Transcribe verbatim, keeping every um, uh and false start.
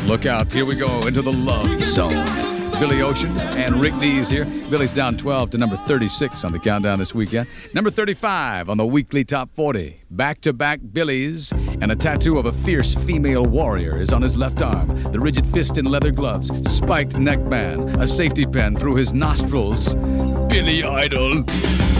Look out. Here we go into the love zone. Billy Ocean and Rick Dees here. Billy's down twelve to number thirty-six on the countdown this weekend. Number thirty-five on the weekly top forty. Back-to-back Billies, and a tattoo of a fierce female warrior is on his left arm. The rigid fist in leather gloves, spiked neckband, a safety pin through his nostrils. Billy Idol.